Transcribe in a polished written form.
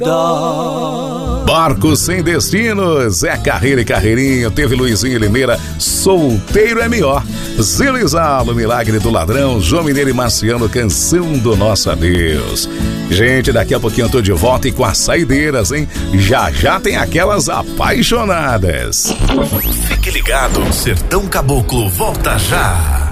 Barco Sem Destinos, é Carreira e Carreirinho, teve Luizinho Limeira, Solteiro é Melhor, Zilizalo, Milagre do Ladrão, João Mineiro e Marciano, Canção do Nosso Adeus. Gente, daqui a pouquinho eu tô de volta e com as saideiras, hein? Já tem aquelas apaixonadas. Fique ligado, Sertão Caboclo volta já.